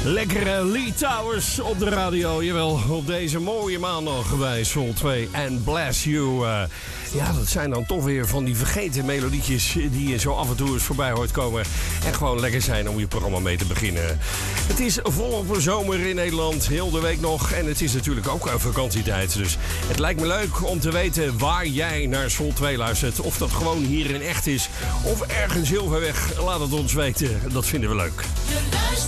Lekkere Lee Towers op de radio. Jawel, op deze mooie maandag bij Soul 2 and Bless You. Ja, dat zijn dan toch weer van die vergeten melodietjes die je zo af en toe eens voorbij hoort komen. En gewoon lekker zijn om je programma mee te beginnen. Het is volop zomer in Nederland, heel de week nog. En het is natuurlijk ook vakantietijd. Dus het lijkt me leuk om te weten waar jij naar Soul 2 luistert. Of dat gewoon hier in echt is of ergens heel ver weg. Laat het ons weten, dat vinden we leuk.